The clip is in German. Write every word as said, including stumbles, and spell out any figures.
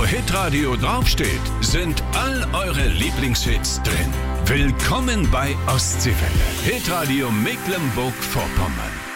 Hitradio draufsteht, sind all eure Lieblingshits drin. Willkommen bei Ostseewelle. Hitradio Mecklenburg-Vorpommern.